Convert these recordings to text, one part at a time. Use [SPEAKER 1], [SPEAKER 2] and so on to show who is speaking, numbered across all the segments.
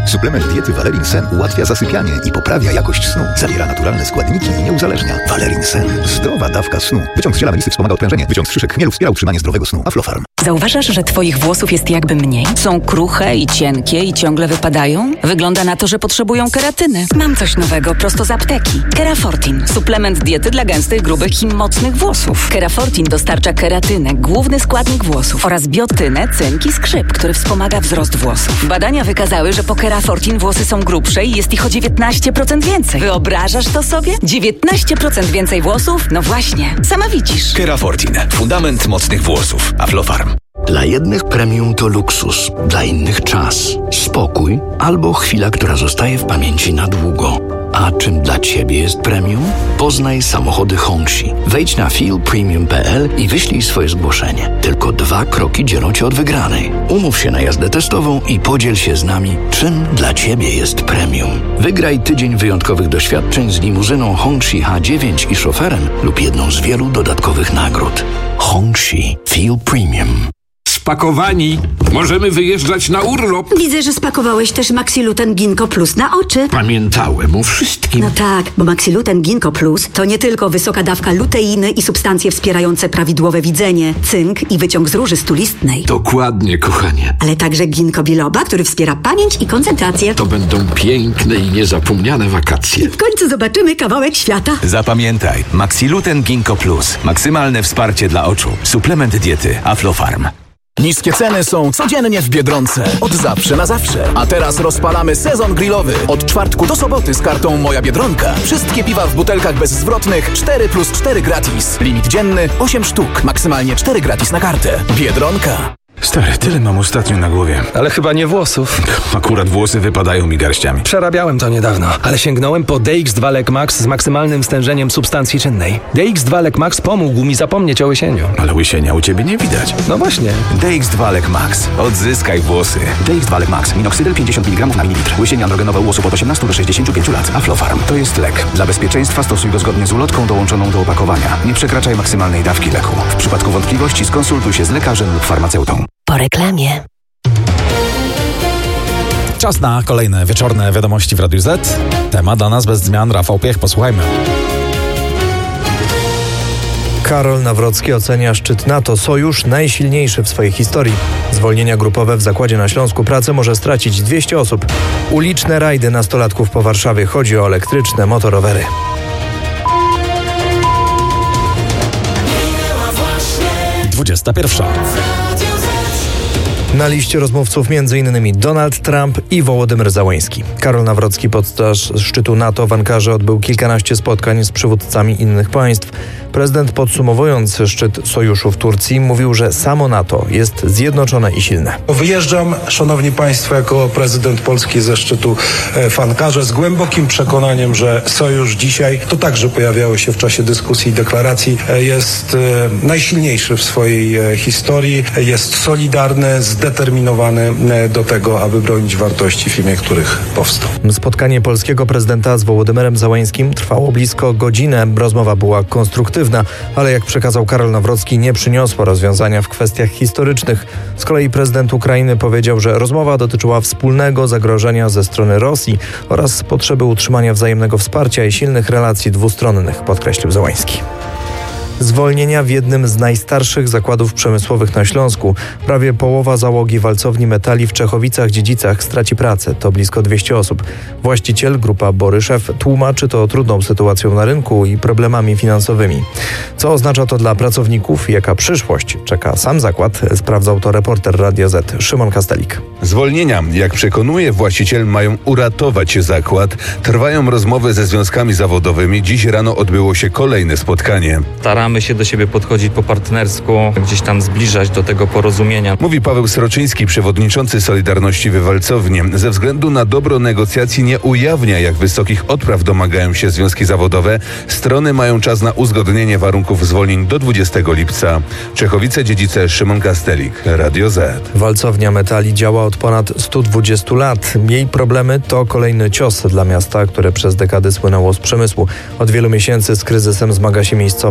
[SPEAKER 1] Suplement diety Valerin Sen ułatwia zasypianie i poprawia jakość snu. Zawiera naturalne składniki i nie uzależnia. Valerin Sen. Zdrowa dawka snu. Wyciąg z ziela melisy wspomaga odprężenie. Wyciąg z szyszek chmielu wspiera utrzymanie zdrowego snu. Aflofarm.
[SPEAKER 2] Zauważasz, że twoich włosów jest jakby mniej? Są kruche i cienkie i ciągle wypadają? Wygląda na to, że potrzebują keratyny. Mam coś nowego prosto z apteki. Kerafortin. Suplement diety dla gęstych, grubych i mocnych włosów. Kerafortin dostarcza keratynę, główny składnik włosów, oraz biotynę, cynk i skrzyp, który wspomaga wzrost włosów. Badania wykazały, że po Kerafortin włosy są grubsze i jest ich o 19% więcej. Wyobrażasz to sobie? 19% więcej włosów? No właśnie, sama widzisz.
[SPEAKER 3] Kerafortin. Fundament mocnych włosów. Aflofarm.
[SPEAKER 4] Dla jednych premium to luksus, dla innych czas, spokój albo chwila, która zostaje w pamięci na długo. A czym dla Ciebie jest premium? Poznaj samochody Hongxi. Wejdź na feelpremium.pl i wyślij swoje zgłoszenie. Tylko 2 kroki dzielą Cię od wygranej. Umów się na jazdę testową i podziel się z nami, czym dla Ciebie jest premium. Wygraj tydzień wyjątkowych doświadczeń z limuzyną Hongxi H9 i szoferem lub jedną z wielu dodatkowych nagród. Hongxi Feel Premium.
[SPEAKER 5] Spakowani. Możemy wyjeżdżać na urlop.
[SPEAKER 6] Widzę, że spakowałeś też Maxiluten Ginkgo Plus na oczy.
[SPEAKER 5] Pamiętałem o wszystkim.
[SPEAKER 6] No tak, bo Maxiluten Ginkgo Plus to nie tylko wysoka dawka luteiny i substancje wspierające prawidłowe widzenie, cynk i wyciąg z róży stulistnej.
[SPEAKER 5] Dokładnie, kochanie.
[SPEAKER 6] Ale także ginkgo biloba, który wspiera pamięć i koncentrację.
[SPEAKER 5] To będą piękne i niezapomniane wakacje.
[SPEAKER 6] W końcu zobaczymy kawałek świata.
[SPEAKER 3] Zapamiętaj. Maxiluten Ginkgo Plus. Maksymalne wsparcie dla oczu. Suplement diety Aflofarm.
[SPEAKER 7] Niskie ceny są codziennie w Biedronce. Od zawsze na zawsze. A teraz rozpalamy sezon grillowy. Od czwartku do soboty z kartą Moja Biedronka. Wszystkie piwa w butelkach bezzwrotnych 4+4 gratis. Limit dzienny 8 sztuk. Maksymalnie 4 gratis na kartę. Biedronka.
[SPEAKER 8] Stary, tyle mam ostatnio na głowie.
[SPEAKER 9] Ale chyba nie włosów.
[SPEAKER 8] Akurat włosy wypadają mi garściami.
[SPEAKER 9] Przerabiałem to niedawno, ale sięgnąłem po DX2 Lec Max z maksymalnym stężeniem substancji czynnej. DX2 Lec Max pomógł mi zapomnieć o łysieniu.
[SPEAKER 8] Ale łysienia u ciebie nie widać.
[SPEAKER 9] No właśnie.
[SPEAKER 3] DX2 Lec Max. Odzyskaj włosy.
[SPEAKER 1] DX2 Lec Max. Minoxydil 50 mg na mililitr. Łysienie androgenowe u osób od 18 do 65 lat. Aflofarm. To jest lek. Dla bezpieczeństwa stosuj go zgodnie z ulotką dołączoną do opakowania. Nie przekraczaj maksymalnej dawki leku. W przypadku wątpliwości skonsultuj się z lekarzem lub farmaceutą.
[SPEAKER 2] Po reklamie.
[SPEAKER 10] Czas na kolejne wieczorne wiadomości w Radiu Z. Temat dla nas bez zmian. Rafał Piech, posłuchajmy.
[SPEAKER 11] Karol Nawrocki ocenia szczyt NATO sojusz najsilniejszy w swojej historii. Zwolnienia grupowe w zakładzie na Śląsku Pracy może stracić 200 osób. Uliczne rajdy nastolatków po Warszawie. Chodzi o elektryczne motorowery.
[SPEAKER 10] Dwudziesta pierwsza.
[SPEAKER 11] Na liście rozmówców m.in. Donald Trump i Wołodymyr Zełenski. Karol Nawrocki podczas szczytu NATO w Ankarze odbył kilkanaście spotkań z przywódcami innych państw. Prezydent, podsumowując szczyt sojuszu w Turcji, mówił, że samo NATO jest zjednoczone i silne.
[SPEAKER 12] Wyjeżdżam, szanowni państwo, jako prezydent Polski ze szczytu w Ankarze z głębokim przekonaniem, że sojusz dzisiaj, to także pojawiało się w czasie dyskusji i deklaracji, jest najsilniejszy w swojej historii, jest solidarny, zdeterminowany do tego, aby bronić wartości, w imię których powstał.
[SPEAKER 11] Spotkanie polskiego prezydenta z Wołodymyrem Zełenskim trwało blisko godzinę. Rozmowa była konstruktywna, ale jak przekazał Karol Nawrocki, nie przyniosła rozwiązania w kwestiach historycznych. Z kolei prezydent Ukrainy powiedział, że rozmowa dotyczyła wspólnego zagrożenia ze strony Rosji oraz potrzeby utrzymania wzajemnego wsparcia i silnych relacji dwustronnych, podkreślił Zełenski. Zwolnienia w jednym z najstarszych zakładów przemysłowych na Śląsku. Prawie połowa załogi walcowni metali w Czechowicach-Dziedzicach straci pracę. To blisko 200 osób. Właściciel, grupa Boryszew, tłumaczy to trudną sytuacją na rynku i problemami finansowymi. Co oznacza to dla pracowników i jaka przyszłość czeka sam zakład, sprawdzał to reporter Radia Z Szymon Kastelik.
[SPEAKER 13] Zwolnienia, jak przekonuje właściciel, mają uratować zakład. Trwają rozmowy ze związkami zawodowymi. Dziś rano odbyło się kolejne spotkanie.
[SPEAKER 14] Staramy się do siebie podchodzić po partnersku, gdzieś tam zbliżać do tego porozumienia.
[SPEAKER 13] Mówi Paweł Sroczyński, przewodniczący Solidarności w Walcowni. Ze względu na dobro negocjacji nie ujawnia, jak wysokich odpraw domagają się związki zawodowe. Strony mają czas na uzgodnienie warunków zwolnień do 20 lipca. Czechowice-Dziedzice, Szymon Kastelik, Radio Z.
[SPEAKER 11] Walcownia metali działa od ponad 120 lat. Jej problemy to kolejny cios dla miasta, które przez dekady słynęło z przemysłu. Od wielu miesięcy z kryzysem zmaga się miejscowa kopalnia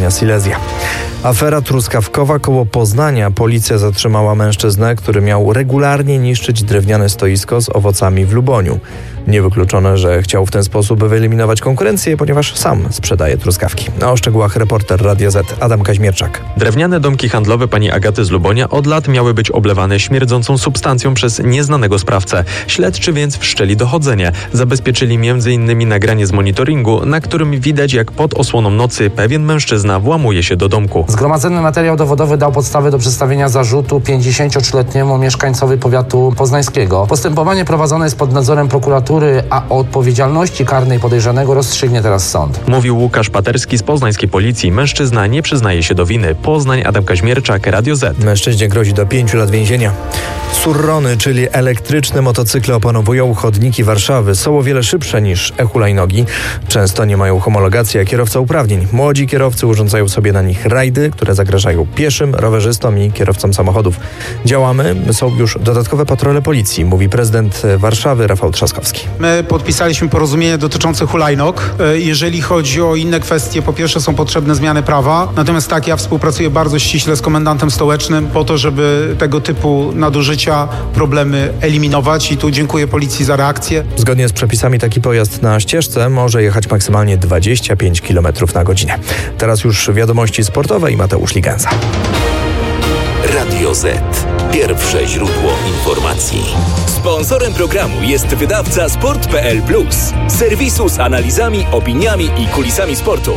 [SPEAKER 11] kopalnia Silesia. Afera truskawkowa koło Poznania. Policja zatrzymała mężczyznę, który miał regularnie niszczyć drewniane stoisko z owocami w Luboniu. Niewykluczone, że chciał w ten sposób wyeliminować konkurencję, ponieważ sam sprzedaje truskawki. O szczegółach reporter Radia Z Adam Kaźmierczak.
[SPEAKER 15] Drewniane domki handlowe pani Agaty z Lubonia od lat miały być oblewane śmierdzącą substancją przez nieznanego sprawcę. Śledczy więc wszczęli dochodzenie. Zabezpieczyli m.in. nagranie z monitoringu, na którym widać, jak pod osłoną nocy pewien mężczyzna włamuje się do domku.
[SPEAKER 16] Zgromadzony materiał dowodowy dał podstawy do przedstawienia zarzutu 53-letniemu mieszkańcowi powiatu poznańskiego. Postępowanie prowadzone jest pod nadzorem prokuratury, a o odpowiedzialności karnej podejrzanego rozstrzygnie teraz sąd.
[SPEAKER 15] Mówił Łukasz Paterski z poznańskiej policji. Mężczyzna nie przyznaje się do winy. Poznań, Adam Kaźmierczak, Radio Z.
[SPEAKER 11] Mężczyźnie grozi do 5 lat więzienia. Surrony, czyli elektryczne motocykle, opanowują chodniki Warszawy. Są o wiele szybsze niż e-hulajnogi. Często nie mają homologacji, a kierowca uprawnień. Młodzi kierowcy urządzają sobie na nich rajdy, które zagrażają pieszym, rowerzystom i kierowcom samochodów. Działamy, są już dodatkowe patrole policji, mówi prezydent Warszawy Rafał Trzaskowski.
[SPEAKER 17] My podpisaliśmy porozumienie dotyczące hulajnóg. Jeżeli chodzi o inne kwestie, po pierwsze są potrzebne zmiany prawa. Natomiast tak, ja współpracuję bardzo ściśle z komendantem stołecznym po to, żeby tego typu nadużycia, problemy eliminować i tu dziękuję policji za reakcję.
[SPEAKER 11] Zgodnie z przepisami taki pojazd na ścieżce może jechać maksymalnie 25 km na godzinę. Teraz już wiadomości sportowe i Mateusz Ligenza.
[SPEAKER 18] Radio Z. Pierwsze źródło informacji. Sponsorem programu jest wydawca Sport.pl Plus, serwisu z analizami, opiniami i kulisami sportu.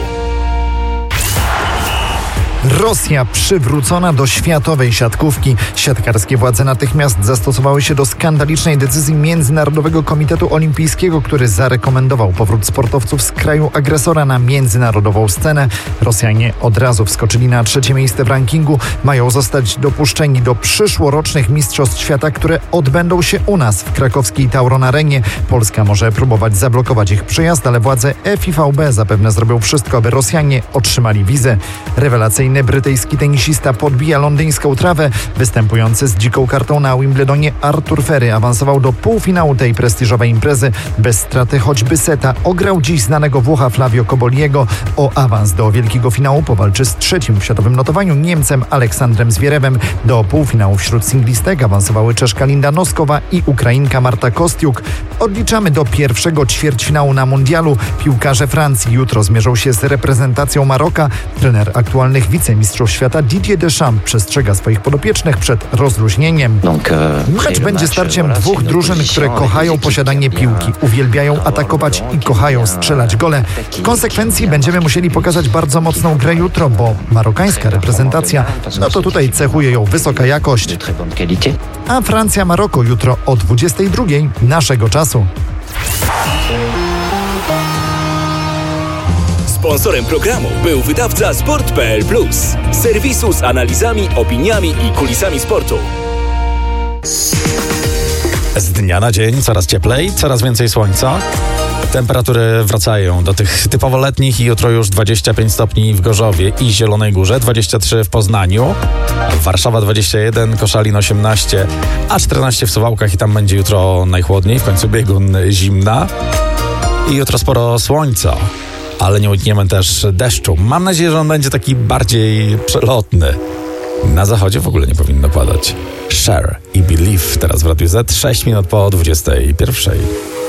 [SPEAKER 19] Rosja przywrócona do światowej siatkówki. Siatkarskie władze natychmiast zastosowały się do skandalicznej decyzji Międzynarodowego Komitetu Olimpijskiego, który zarekomendował powrót sportowców z kraju agresora na międzynarodową scenę. Rosjanie od razu wskoczyli na 3. miejsce w rankingu. Mają zostać dopuszczeni do przyszłorocznych Mistrzostw Świata, które odbędą się u nas w krakowskiej Tauron Arenie. Polska może próbować zablokować ich przyjazd, ale władze FIVB zapewne zrobią wszystko, aby Rosjanie otrzymali wizę. Rewelacyjny brytyjski tenisista podbija londyńską trawę. Występujący z dziką kartą na Wimbledonie Artur Ferry awansował do półfinału tej prestiżowej imprezy. Bez straty choćby seta ograł dziś znanego Włocha Flavio Koboliego. O awans do wielkiego finału powalczy z 3. w światowym notowaniu Niemcem Aleksandrem Zwierewem. Do półfinału wśród singlistek awansowały Czeszka Linda Noskowa i Ukrainka Marta Kostiuk. Odliczamy do pierwszego ćwierćfinału na mundialu. Piłkarze Francji jutro zmierzą się z reprezentacją Maroka. Trener aktualnych wicemistrzów świata Didier Deschamps przestrzega swoich podopiecznych przed rozluźnieniem. Mecz będzie starciem dwóch drużyn, które kochają posiadanie piłki, uwielbiają atakować i kochają strzelać gole. W konsekwencji będziemy musieli pokazać bardzo mocną grę jutro, bo marokańska reprezentacja, no to tutaj cechuje ją wysoka jakość. A Francja-Maroko jutro o 22:00 naszego czasu.
[SPEAKER 18] Sponsorem programu był wydawca Sport.pl Plus, serwisu z analizami, opiniami i kulisami sportu.
[SPEAKER 10] Z dnia na dzień coraz cieplej, coraz więcej słońca. Temperatury wracają do tych typowo letnich i jutro już 25 stopni w Gorzowie i Zielonej Górze, 23 w Poznaniu, Warszawa 21, Koszalin 18, a 14 w Suwałkach i tam będzie jutro najchłodniej, w końcu biegun zimna. I jutro sporo słońca, ale nie unikniemy też deszczu. Mam nadzieję, że on będzie taki bardziej przelotny. Na zachodzie w ogóle nie powinno padać. Share i Believe teraz w Radiu Z, 6 minut po 21.